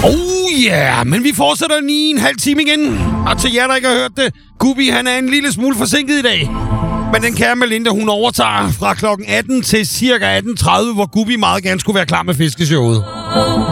Oh yeah, men vi fortsætter lige en halv time igen. Og til jer, der ikke har hørt det, Gubbi, han er en lille smule forsinket i dag. Men den kære Melinda, hun overtager fra klokken 18 til cirka 18.30, hvor Gubbi meget gerne skulle være klar med fiskeshowet.